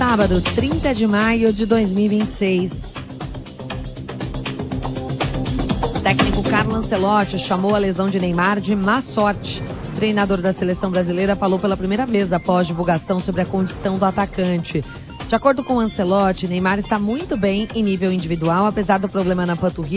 sábado, 30 de maio de 2026. O técnico Carlo Ancelotti chamou a lesão de Neymar de má sorte. O treinador da seleção brasileira falou pela primeira vez após divulgação sobre a condição do atacante. De acordo com Ancelotti, Neymar está muito bem em nível individual, apesar do problema na panturrilha